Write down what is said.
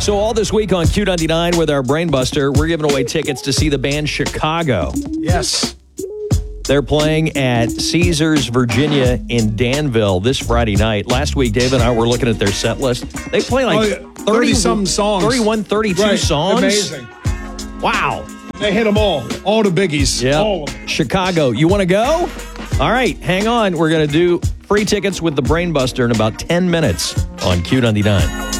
So all this week on Q99 with our Brainbuster, we're giving away tickets to see the band Chicago. Yes. They're playing at Caesars, Virginia in Danville this Friday night. Last week, Dave and I were looking at their set list. They play like 30-something songs. 31, 32 Right. songs. Amazing. Wow. They hit them all the biggies. Yeah. All of them. Chicago. You want to go? All right, hang on. We're going to do free tickets with the Brainbuster in about 10 minutes on Q99.